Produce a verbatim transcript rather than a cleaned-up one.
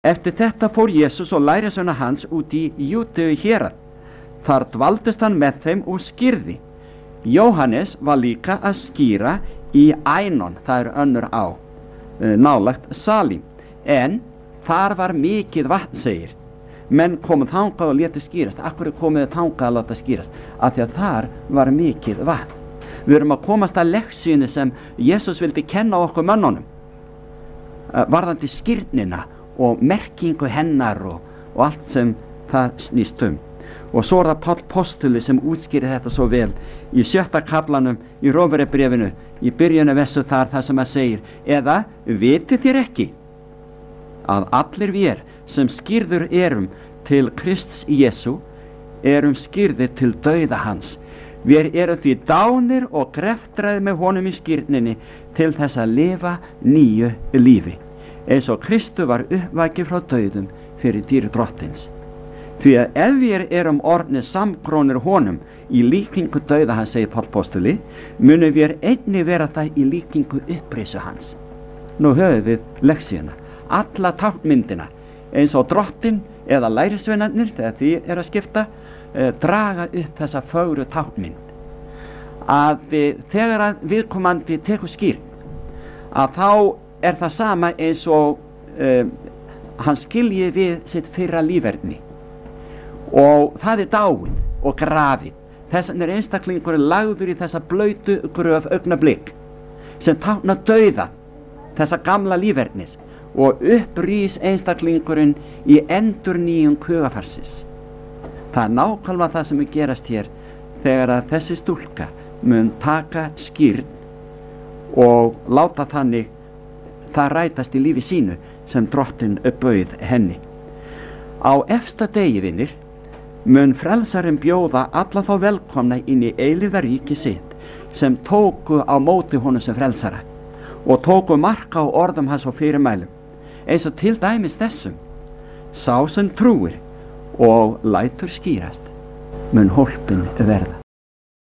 Eftir þetta fór Jesús og lærisveinar hans út í Júdeu hérað. Þar dvaldist hann með þeim og skýrði. Jóhannes var líka að skýra í Ænon, það er önnur á, nálægt Salim, en þar var mikið vatn, segir. Menn komu þangað og létu skýrast. Akkur er komið þangað að láta skýrast? Af því að þar var mikið vatn. Við erum að komast að leksyni sem Jesús vildi kenna okkur mönnunum, varðandi skýrnina og merkingu hennar og, og allt sem það snýst um. Og svo er það Páll postuli sem útskýrir þetta svo vel í sjötta kaflanum í Rómverjabréfinu, í byrjunu vessu þar það sem að segir: eða vitið þér ekki að allir vér sem skýrður erum til Krists Jesú erum skýrðir til dauða hans. Við erum því dánir og greftraði með honum í skýrninni til þess að lifa nýju lífi, eins og Kristu var uppvakið frá dauðum fyrir dýr drottins. Því að ef við erum orðnir samgrónir honum í líkingu dauða hans, segir Páll postuli, munum við einnig vera það í líkingu upprisu hans. Nú höfum við leksíuna, alla táknmyndina, eins og drottin eða lærisveinarnir, þegar því er að skipta, eh, draga upp þessa fögru táknmynd. Að eh, þegar að viðkomandi tekur skýrn, að þá er það sama eins og eh, hann skilji við sitt fyrra líferni. Og það er dáið og grafið. Þess vegna er einstaklingurinn lagður í þessa blautu gröf augnablik sem tákna dauða þessa gamla lífernis, og upprís einstaklingurinn í endurnýjun hugarfarsins. Það er nákvæmlega það sem er gerast hér þegar að þessi stúlka mun taka skýrn og láta þannig það rætast í lífi sínu sem drottin bauð henni. Á efsta degi, vinir, mun frelsarinn bjóða alla þá velkomna inn í eilífða ríki sitt sem tóku á móti honum sem frelsara og tóku marka á orðum hans og fyrirmælum, eins og til dæmis þessum: sá sem trúir og lætur skýrast mun hólpinn verða.